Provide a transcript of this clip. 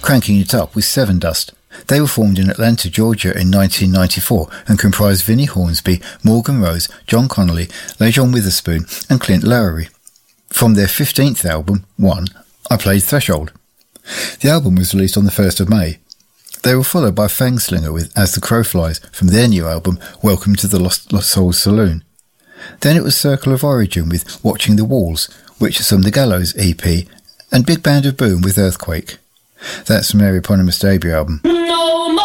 Cranking It Up with Seven Dust. They were formed in Atlanta, Georgia in 1994 and comprised Vinnie Hornsby, Morgan Rose, John Connolly, LeJon Witherspoon and Clint Lowery. From their 15th album, One, I played Threshold. The album was released on the 1st of May. They were followed by Fangslinger with As the Crow Flies from their new album, Welcome to the Lost Souls Saloon. Then it was Circle of Origin with Watching the Walls, which is from the Gallows EP, and Big Band of Boom with Earthquake. That's from their eponymous debut album. No more